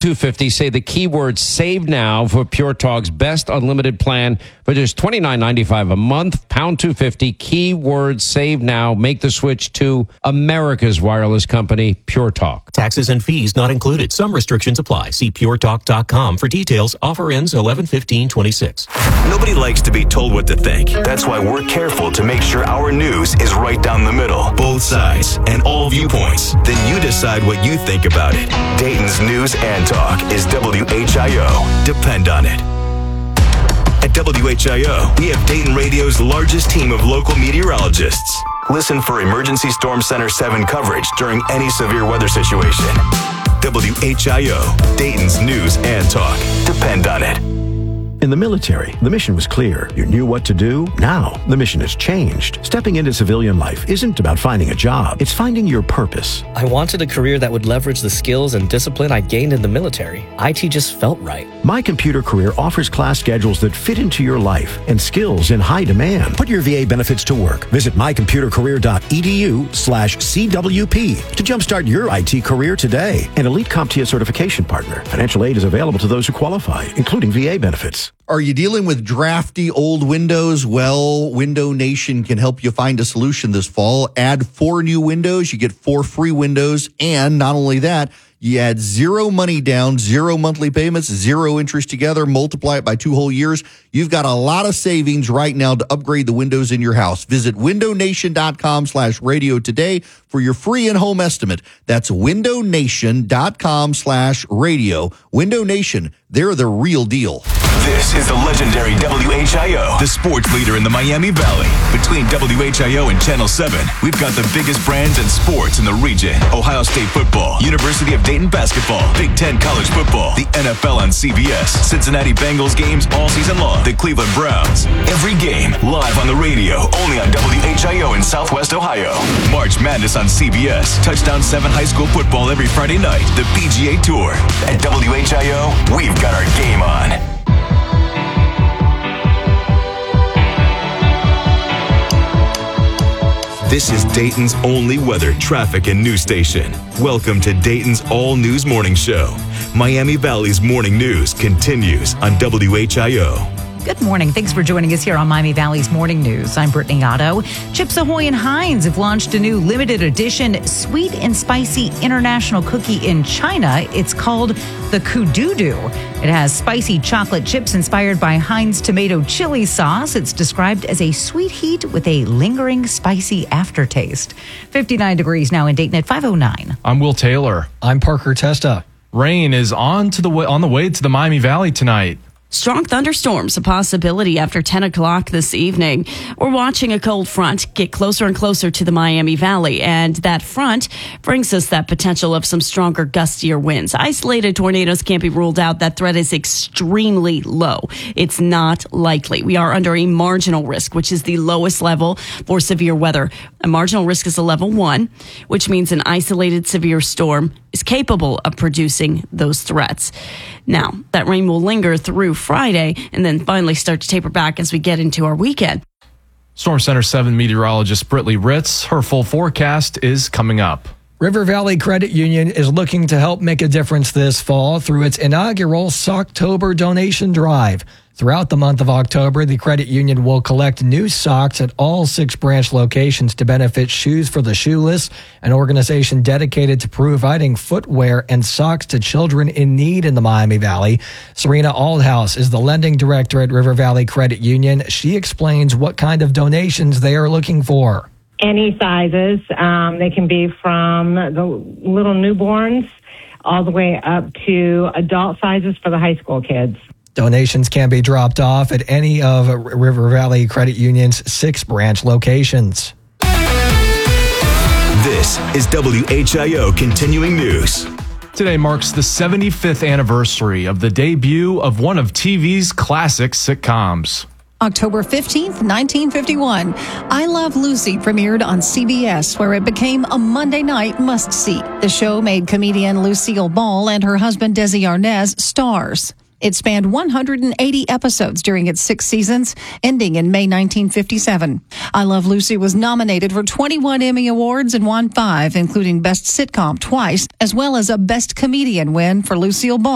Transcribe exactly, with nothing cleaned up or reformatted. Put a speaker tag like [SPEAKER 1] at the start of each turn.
[SPEAKER 1] two fifty. Say the keyword save now for Pure Talk's best unlimited plan for just twenty-nine ninety-five a month. Pound two fifty, keyword save now. Make the switch to America's wireless company, Pure Talk.
[SPEAKER 2] Taxes and fees not included. Some restrictions apply. See pure talk dot com for details. Offer ends eleven fifteen twenty-six.
[SPEAKER 3] Nobody likes to be told what to think. That's why we're careful to make sure our news is right down the middle. Both sides and all viewpoints. Then you decide what you think about it. Dayton's News and Talk is W H I O. Depend on it. At W H I O, we have Dayton Radio's largest team of local meteorologists. Listen for Emergency Storm Center seven coverage during any severe weather situation. W H I O, Dayton's News and Talk. Depend on it.
[SPEAKER 4] In the military, the mission was clear. You knew what to do. Now, the mission has changed. Stepping into civilian life isn't about finding a job. It's finding your purpose.
[SPEAKER 5] I wanted a career that would leverage the skills and discipline I gained in the military. I T just felt right.
[SPEAKER 4] My Computer Career offers class schedules that fit into your life and skills in high demand. Put your V A benefits to work. Visit my computer career dot e d u slash C W P to jumpstart your I T career today. An Elite CompTIA certification partner. Financial aid is available to those who qualify, including V A benefits.
[SPEAKER 6] Are you dealing with drafty old windows? Well, Window Nation can help you find a solution this fall. Add four new windows, you get four free windows, and not only that, you add zero money down, zero monthly payments, zero interest together, multiply it by two whole years. You've got a lot of savings right now to upgrade the windows in your house. Visit window nation dot com slash radio today for your free in-home estimate. That's window nation dot com slash radio. Window Nation, they're the real deal.
[SPEAKER 3] This is the legendary W H I O, the sports leader in the Miami Valley. Between W H I O and Channel seven, we've got the biggest brands and sports in the region. Ohio State football, University of Dayton basketball, Big Ten college football, the N F L on C B S, Cincinnati Bengals games all season long, the Cleveland Browns. Every game live on the radio, only on W H I O in Southwest Ohio. March Madness on C B S, Touchdown seven high school football every Friday night, the P G A Tour. At W H I O, we've got our game on. This is Dayton's only weather, traffic, and news station. Welcome to Dayton's all-news morning show. Miami Valley's morning news continues on W H I O.
[SPEAKER 7] Good morning. Thanks for joining us here on Miami Valley's Morning News. I'm Brittany Otto. Chips Ahoy and Heinz have launched a new limited edition sweet and spicy international cookie in China. It's called the Kududu. It has spicy chocolate chips inspired by Heinz tomato chili sauce. It's described as a sweet heat with a lingering spicy aftertaste. fifty-nine degrees now in Dayton at five oh nine.
[SPEAKER 8] I'm Will Taylor.
[SPEAKER 9] I'm Parker Testa.
[SPEAKER 8] Rain is on to the way, on the way to the Miami Valley tonight.
[SPEAKER 10] Strong thunderstorms a possibility after ten o'clock this evening. We're watching a cold front get closer and closer to the Miami Valley, and that front brings us that potential of some stronger, gustier winds. Isolated tornadoes can't be ruled out. That threat is extremely low. It's not likely. We are under a marginal risk, which is the lowest level for severe weather. A marginal risk is a level one, which means an isolated severe storm is capable of producing those threats. Now, that rain will linger through Friday and then finally start to taper back as we get into our weekend.
[SPEAKER 8] Storm Center seven meteorologist Britley Ritz, her full forecast is coming up.
[SPEAKER 9] River Valley Credit Union is looking to help make a difference this fall through its inaugural Socktober donation drive. Throughout the month of October, the credit union will collect new socks at all six branch locations to benefit Shoes for the Shoeless, an organization dedicated to providing footwear and socks to children in need in the Miami Valley. Serena Aldhouse is the lending director at River Valley Credit Union. She explains what kind of donations they are looking for.
[SPEAKER 11] Any sizes. Um, they can be from the little newborns all the way up to adult sizes for the high school kids.
[SPEAKER 9] Donations can be dropped off at any of River Valley Credit Union's six branch locations.
[SPEAKER 3] This is W H I O Continuing News.
[SPEAKER 8] Today marks the seventy-fifth anniversary of the debut of one of T V's classic sitcoms.
[SPEAKER 12] October fifteenth, nineteen fifty-one, I Love Lucy premiered on C B S, where it became a Monday night must-see. The show made comedian Lucille Ball and her husband Desi Arnaz stars. It spanned one hundred eighty episodes during its six seasons, ending in May nineteen fifty-seven. I Love Lucy was nominated for twenty-one Emmy Awards and won five, including Best Sitcom twice, as well as a Best Comedian win for Lucille Ball.